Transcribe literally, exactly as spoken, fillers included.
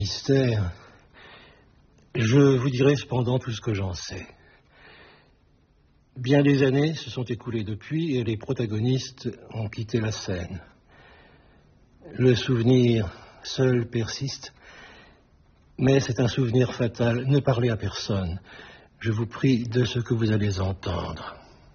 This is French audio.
Mystère. Je vous dirai cependant tout ce que j'en sais. Bien des années se sont écoulées depuis et les protagonistes ont quitté la scène. Le souvenir seul persiste, mais c'est un souvenir fatal. Ne parlez à personne. Je vous prie de ce que vous allez entendre.